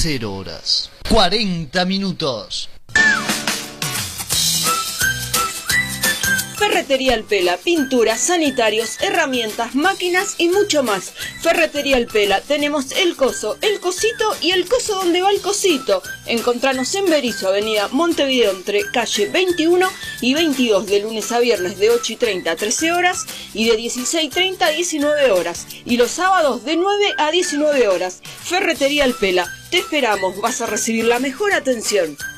0 horas 40 minutos. Ferretería El Pela, pinturas, sanitarios, herramientas, máquinas y mucho más. Ferretería El Pela, tenemos el coso, el cosito y el coso donde va el cosito. Encontranos en Berisso, avenida Montevideo, entre calle 21 y 22, de lunes a viernes de 8:30 a 13 horas y de 16:30 a 19 horas. Y los sábados de 9 a 19 horas. Ferretería El Pela, te esperamos, vas a recibir la mejor atención.